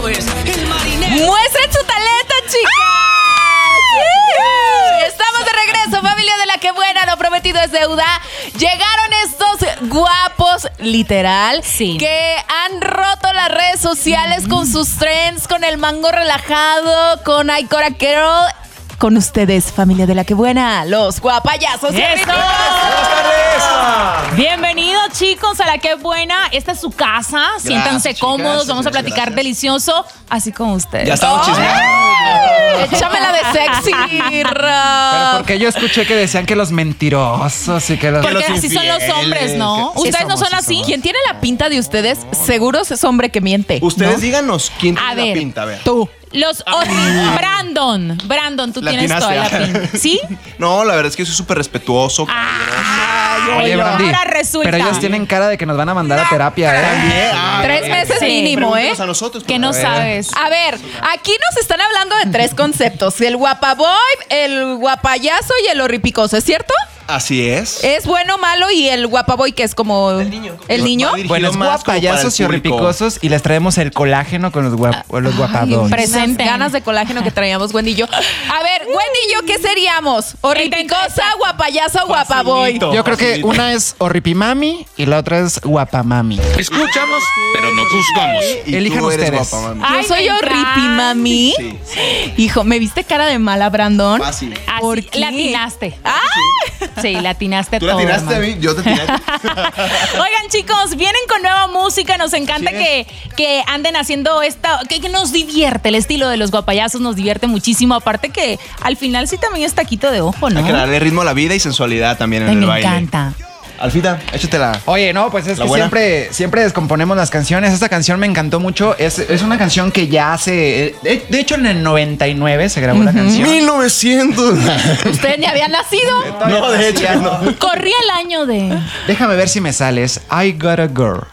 Esto es El Marinero. ¡Muestren su talento, chicas! Estamos de regreso, familia de La Que Buena, lo prometido es deuda. Llegaron estos guapos, literal, sí, que han roto las redes sociales con sus trends, con el mango relajado, con Aikora Carol. Con ustedes, familia de La Que Buena, los guapayazos. ¡Eso! ¡Buenas tardes! Bienvenidos, chicos, a La Que Buena. Esta es su casa. Siéntanse cómodos. chicas. Vamos a platicar Gracias. delicioso, así como ustedes. Ya estamos chismeando. Échamela de sexy, Pero porque yo escuché que decían que los mentirosos y que los... Porque los así son los infieles. hombres, ¿no? Sí ¿Ustedes no somos, son sí así? somos. ¿Quién tiene la pinta de ustedes? Seguro es hombre que miente. Ustedes ¿no? díganos quién A tiene la ver, pinta, a ver. Tú. Los Brandon, tú La tienes toda la atinaste, pinta. ¿Sí? No, la verdad es que yo soy súper respetuoso. Oye, Brandy, ahora resulta. pero ellos tienen cara de que nos van a mandar a terapia, ¿eh? 3 meses Sí. mínimo, ¿eh? Pregúntenos a nosotros. Que no sabes. A ver, aquí nos están hablando de 3 conceptos. El guapaboy, el guapayazo y el horripicoso, ¿es cierto? Así es. Es bueno, malo y el guapaboy que es como... ¿El niño? Va dirigido Bueno, es más como para el guapayazos y público. horripicosos y les traemos el colágeno con los guapados. Presenten. Ganas de colágeno que traíamos, Wendy y yo. A ver, Wendy y yo, ¿qué seríamos? ¿Horripicosa, guapayasa o guapaboy? Facilito. Yo creo que Facilito. una es horripimami y la otra es guapamami. Escuchamos, pero no juzgamos. Y Elijan tú eres ustedes. guapa, mami. Yo Ay, soy me horripimami. Sí. Hijo, ¿me viste cara de mala, Brandon? Fácil. Así, ¿Por qué? la atinaste. ¡Ah! Sí, la atinaste Tú la todo, tiraste a hermano. mí, yo te tiré a ti. Oigan, chicos, vienen con nueva música. Nos encanta que anden haciendo esta. Que nos divierte. El estilo de los guapayazos nos divierte muchísimo. Aparte que al final sí también es taquito de ojo, ¿no? Hay que darle ritmo a la vida y sensualidad también en Ay, el me baile. encanta. Alfita, échatela. Oye, no, pues es ¿La que buena? siempre descomponemos las canciones. Esta canción me encantó mucho. Es una canción que ya hace... De hecho, en el 99 se grabó la canción. 1900. ¿Ustedes ni habían nacido? No, de hecho, no. Corría el año de. Déjame ver si me sales. I Got a Girl.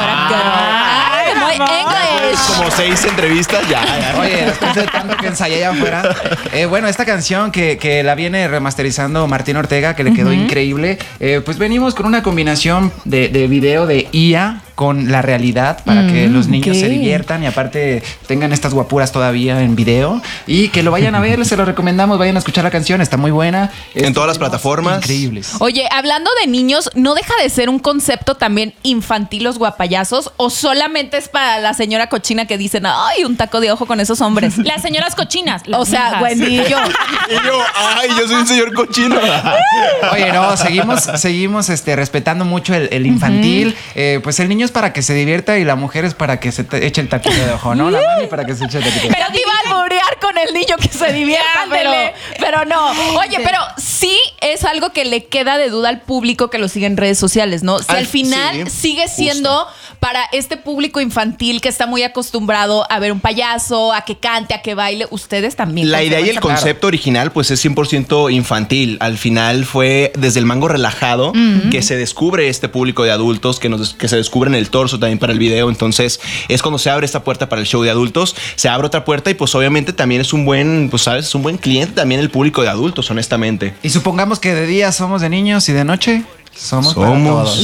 Ay, muy English. Como 6 entrevistas, ya. Oye, después de tanto que ensayé allá afuera. Bueno, esta canción que la viene remasterizando Martín Ortega, que le quedó increíble. Pues venimos con una combinación de video de IA con la realidad para que los niños se diviertan y aparte tengan estas guapuras todavía en video y que lo vayan a ver, se lo recomendamos, vayan a escuchar la canción, está muy buena. En todas las plataformas. Increíbles. Oye, hablando de niños, ¿no deja de ser un concepto también infantil los guapayazos? ¿O solamente es para la señora cochina que dicen, ay, un taco de ojo con esos hombres? Las señoras cochinas. las O sea, hijas. Wendy y yo. Y yo, ay, yo soy un señor cochino. Oye, no, seguimos respetando mucho el infantil. Pues el niño es para que se divierta y la mujer es para que se eche el taquito de ojo, ¿no? La mami para que se eche el taquito de ojo. Pero te iba a alburear con el niño que se divierta, Ándele. pero no. Oye, pero sí es algo que le queda de duda al público que lo sigue en redes sociales, ¿no? Si al final sí, sigue siendo para este público infantil que está muy acostumbrado a ver un payaso, a que cante, a que baile, ustedes también. La idea y el concepto original pues es 100% infantil. Al final fue desde el mango relajado que se descubre este público de adultos, que se descubren el torso también para el video. Entonces es cuando se abre esta puerta para el show de adultos, se abre otra puerta y pues obviamente también es un buen, pues sabes, es un buen cliente también el público de adultos, honestamente. Y supongamos que de día somos de niños y de noche somos para todos.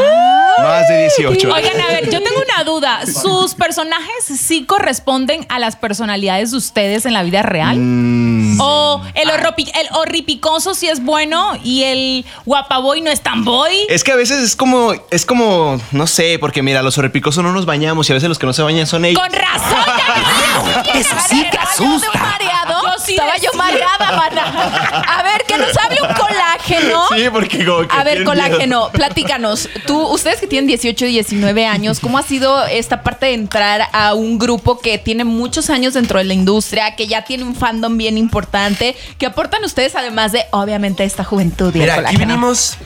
Más de 18. Oigan, a ver, yo tengo una duda. ¿Sus personajes sí corresponden a las personalidades de ustedes en la vida real? ¿O el horripicoso sí es bueno y el guapaboy no es tan boy? Es que a veces es como, no sé, porque mira, los horripicosos no nos bañamos y a veces los que no se bañan son ellos. ¡Con razón! Eso sí que asusta. mareado? Yo sí Estaba yo decía. mareada, mana. A ver, que nos hable un colágeno. Sí, porque como que A ver, tienen colágeno, platícanos. Ustedes que tienen 18 y 19 años, ¿cómo ha sido esta parte de entrar a un grupo que tiene muchos años dentro de la industria, que ya tiene un fandom bien importante, que aportan ustedes además de, obviamente, esta juventud y el Mira, aquí colágeno? venimos.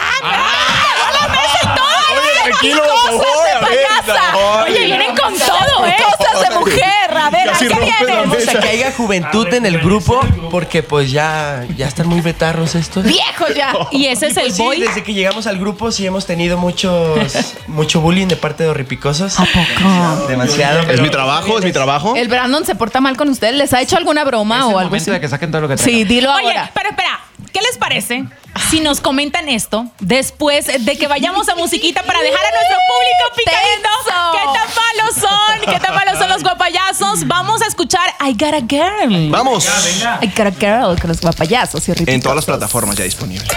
Tranquilo, por favor, a ver, no, Oye, vienen con todo, ¿eh? Cosas de mujer, a ver, ¿a Casi qué rompes la vienen? mesa. Vamos a que haya juventud en el grupo porque pues ya están muy betarros estos. Viejos ya. Y ese es el Sí, boy. desde que llegamos al grupo sí hemos tenido mucho bullying de parte de horripicosos. ¿A poco? Demasiado. Es pero- mi trabajo, es mi trabajo. ¿El Brandon se porta mal con ustedes? ¿Les ha hecho alguna broma Es o el algo momento así? de que saquen todo lo que traigan. Sí, dilo Oye, ahora. pero espera, ¿qué les parece si nos comentan esto después de que vayamos a musiquita para dejar a nuestro público picadito? ¡Tenso! ¿Qué tan malos son? ¿Qué tan malos son los guapayazos? regresamos, vamos a escuchar I Got a Girl. Vamos. I Got a Girl con los guapayazos y En todas las horripicosos. plataformas ya disponible.